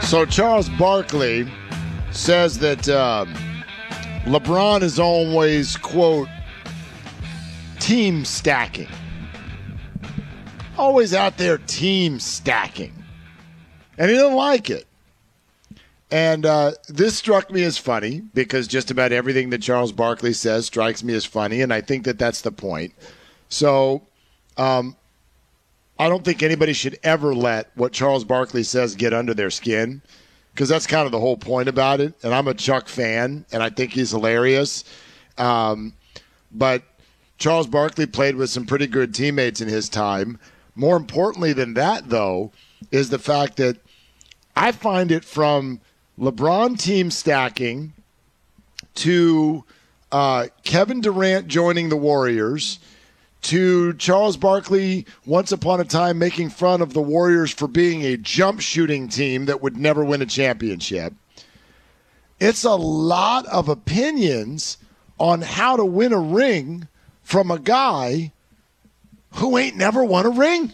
So Charles Barkley says that LeBron is always, quote, team stacking. Always out there team stacking. And he doesn't like it. And this struck me as funny because just about everything that Charles Barkley says strikes me as funny, and I think that that's the point. So I don't think anybody should ever let what Charles Barkley says get under their skin, because that's kind of the whole point about it. And I'm a Chuck fan, and I think he's hilarious. But Charles Barkley played with some pretty good teammates in his time. More importantly than that, though, is the fact that I find it from LeBron team stacking to Kevin Durant joining the Warriors to Charles Barkley once upon a time making fun of the Warriors for being a jump shooting team that would never win a championship. It's a lot of opinions on how to win a ring from a guy who ain't never won a ring.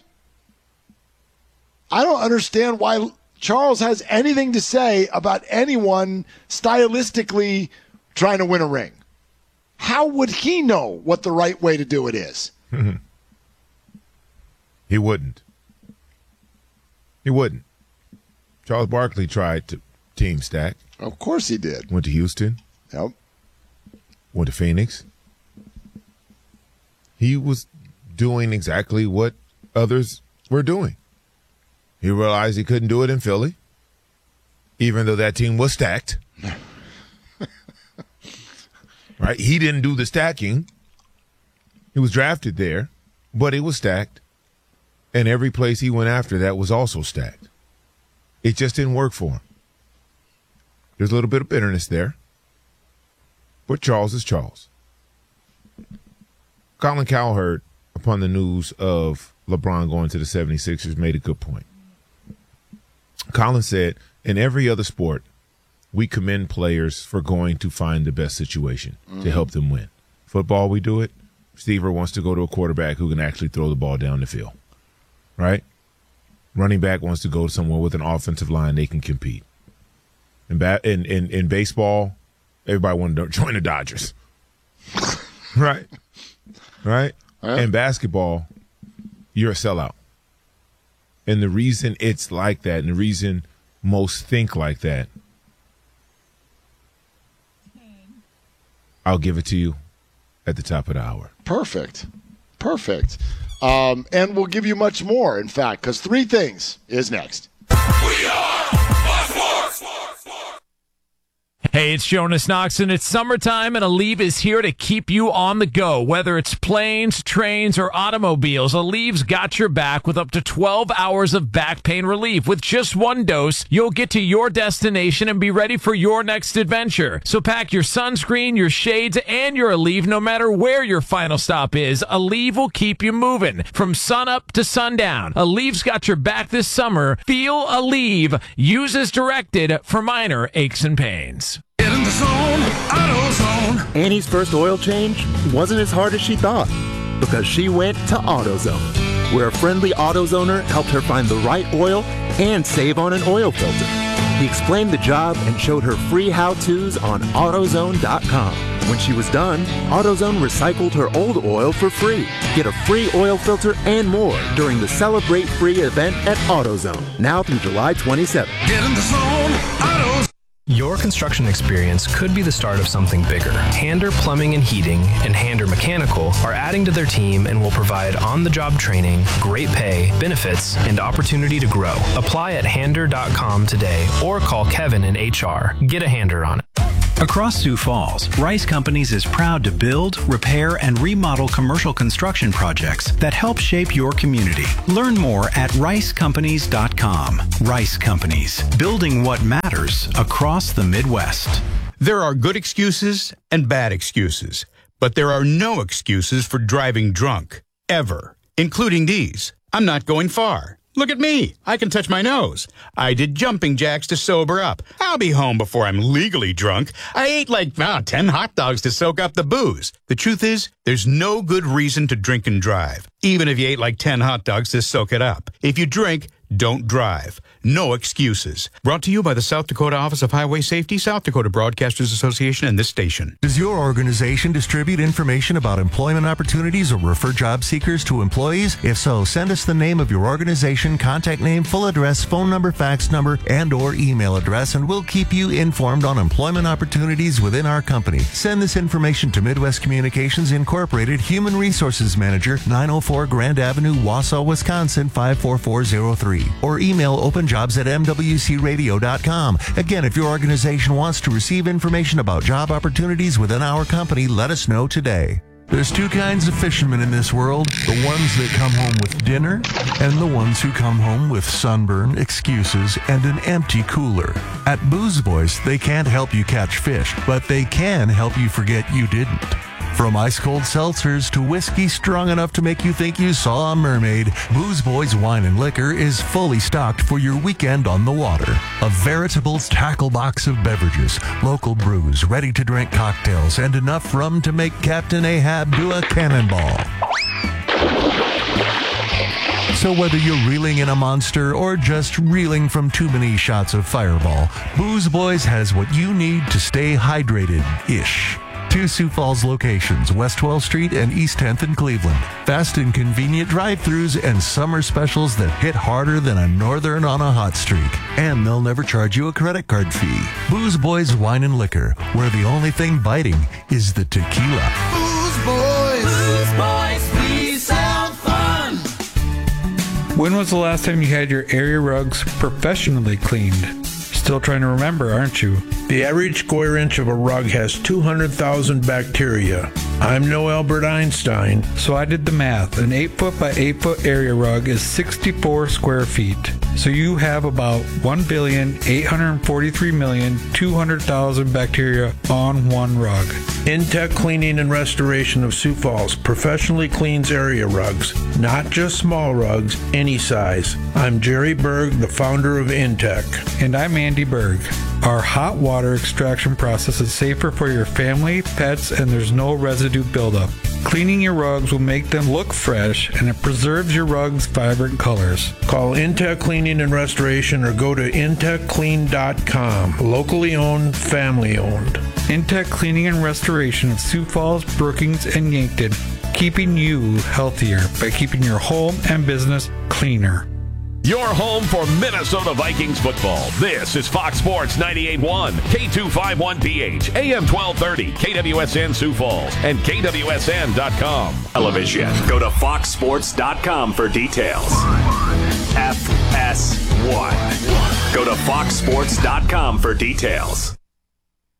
I don't understand why Charles has anything to say about anyone stylistically trying to win a ring. How would he know what the right way to do it is? He wouldn't. He wouldn't. Charles Barkley tried to team stack. Of course he did. Went to Houston. Yep. Went to Phoenix. He was doing exactly what others were doing. He realized he couldn't do it in Philly, even though that team was stacked. Right? He didn't do the stacking. He was drafted there, but it was stacked. And every place he went after that was also stacked. It just didn't work for him. There's a little bit of bitterness there. But Charles is Charles. Colin Cowherd, upon the news of LeBron going to the 76ers, made a good point. Colin said, in every other sport, we commend players for going to find the best situation to help them win. Football, we do it. Stever wants to go to a quarterback who can actually throw the ball down the field. Right? Running back wants to go somewhere with an offensive line they can compete. In baseball, everybody wanted to join the Dodgers. Right? Right? In basketball, you're a sellout. And the reason it's like that, and the reason most think like that, I'll give it to you at the top of the hour. Perfect. And we'll give you much more, in fact, because 3 things is next. We are Sports. Hey, it's Jonas Knox, and it's summertime, and Aleve is here to keep you on the go. Whether it's planes, trains, or automobiles, Aleve's got your back with up to 12 hours of back pain relief. With just 1 dose, you'll get to your destination and be ready for your next adventure. So pack your sunscreen, your shades, and your Aleve no matter where your final stop is. Aleve will keep you moving from sunup to sundown. Aleve's got your back this summer. Feel Aleve. Use as directed for minor aches and pains. Get in the zone, AutoZone. Annie's first oil change wasn't as hard as she thought because she went to AutoZone, where a friendly AutoZoner helped her find the right oil and save on an oil filter. He explained the job and showed her free how-tos on AutoZone.com. When she was done, AutoZone recycled her old oil for free. Get a free oil filter and more during the Celebrate Free event at AutoZone, now through July 27th. Get in the zone, AutoZone. Your construction experience could be the start of something bigger. Hander Plumbing and Heating and Hander Mechanical are adding to their team and will provide on-the-job training, great pay, benefits, and opportunity to grow. Apply at hander.com today or call Kevin in HR. Get a Hander on it. Across Sioux Falls, Rice Companies is proud to build, repair, and remodel commercial construction projects that help shape your community. Learn more at ricecompanies.com. Rice Companies, building what matters across the Midwest. There are good excuses and bad excuses, but there are no excuses for driving drunk, ever, including these. I'm not going far. Look at me. I can touch my nose. I did jumping jacks to sober up. I'll be home before I'm legally drunk. I ate like 10 hot dogs to soak up the booze. The truth is, there's no good reason to drink and drive, even if you ate like 10 hot dogs to soak it up. If you drink, don't drive. No excuses. Brought to you by the South Dakota Office of Highway Safety, South Dakota Broadcasters Association, and this station. Does your organization distribute information about employment opportunities or refer job seekers to employees? If so, send us the name of your organization, contact name, full address, phone number, fax number, and or email address, and we'll keep you informed on employment opportunities within our company. Send this information to Midwest Communications Incorporated, Human Resources Manager, 904 Grand Avenue, Wausau, Wisconsin, 54403. Or email openjobs@mwcradio.com. Again, if your organization wants to receive information about job opportunities within our company, let us know today. There's two kinds of fishermen in this world, the ones that come home with dinner and the ones who come home with sunburn, excuses, and an empty cooler. At Booze Boys, they can't help you catch fish, but they can help you forget you didn't. From ice-cold seltzers to whiskey strong enough to make you think you saw a mermaid, Booze Boys Wine and Liquor is fully stocked for your weekend on the water. A veritable tackle box of beverages, local brews, ready-to-drink cocktails, and enough rum to make Captain Ahab do a cannonball. So whether you're reeling in a monster or just reeling from too many shots of Fireball, Booze Boys has what you need to stay hydrated-ish. 2 Sioux Falls locations, West 12th Street and East 10th in Cleveland. Fast and convenient drive-thrus and summer specials that hit harder than a northern on a hot streak. And they'll never charge you a credit card fee. Booze Boys Wine and Liquor, where the only thing biting is the tequila. Booze Boys. Booze Boys, we sound fun. When was the last time you had your area rugs professionally cleaned? Still trying to remember, aren't you? The average square inch of a rug has 200,000 bacteria. I'm no Albert Einstein. So I did the math. An 8-foot by 8-foot area rug is 64 square feet. So you have about 1,843,200,000 bacteria on one rug. Intech Cleaning and Restoration of Sioux Falls professionally cleans area rugs, not just small rugs, any size. I'm Jerry Berg, the founder of Intech. And I'm Andy Berg. Our hot water extraction process is safer for your family, pets, and there's no residue buildup. Cleaning your rugs will make them look fresh, and it preserves your rug's vibrant colors. Call Intech Cleaning and Restoration or go to intechclean.com. Locally owned, family owned. Intech Cleaning and Restoration of Sioux Falls, Brookings, and Yankton, keeping you healthier by keeping your home and business cleaner. Your home for Minnesota Vikings football. This is Fox Sports 98.1, K251PH, AM 1230, KWSN Sioux Falls, and KWSN.com. Television. Go to FoxSports.com for details. FS1. Go to FoxSports.com for details.